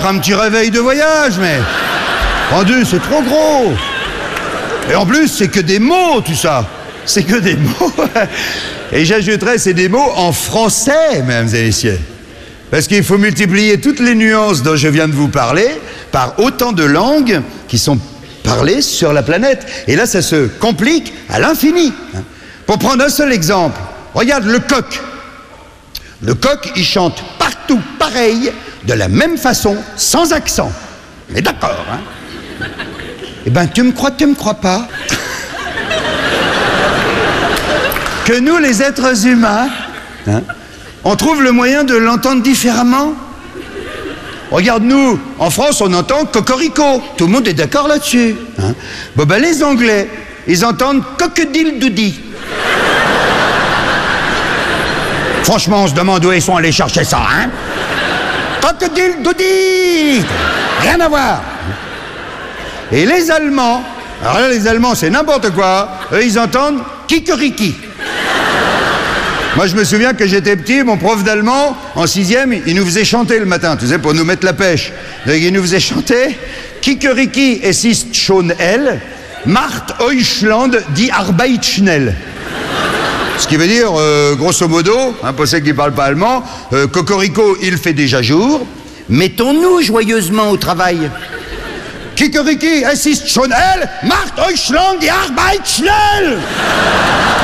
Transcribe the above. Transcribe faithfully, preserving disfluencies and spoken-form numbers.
être un petit réveil de voyage, mais... Rendu, c'est trop gros. Et en plus, c'est que des mots, tout ça. C'est que des mots. Et j'ajouterais, c'est des mots en français, mesdames et messieurs. Parce qu'il faut multiplier toutes les nuances dont je viens de vous parler par autant de langues qui sont parlées sur la planète. Et là, ça se complique à l'infini. Pour prendre un seul exemple, regarde le coq. Le coq, il chante partout pareil, de la même façon, sans accent. Mais d'accord, hein? Eh ben, tu me crois, tu me crois pas? Que nous, les êtres humains, hein, on trouve le moyen de l'entendre différemment. Regarde, nous, en France, on entend cocorico. Tout le monde est d'accord là-dessus. Hein. Bon, ben, les Anglais, ils entendent crocodile-doody. Franchement, on se demande où ils sont allés chercher ça, hein. Crocodile-doody. Rien à voir. Et les Allemands, alors là, les Allemands, c'est n'importe quoi. Eux, ils entendent kikeriki. Moi, je me souviens que j'étais petit, mon prof d'allemand, en sixième, il nous faisait chanter le matin, tu sais, pour nous mettre la pêche. Donc, il nous faisait chanter « Kikeriki, es ist schon hell, macht Deutschland die Arbeit schnell ». Ce qui veut dire, euh, grosso modo, hein, pour ceux qui ne parlent pas allemand, euh, « Cocorico, il fait déjà jour, mettons-nous joyeusement au travail ». Kikeriki, es ist schon hell, macht Deutschland die Arbeit schnell.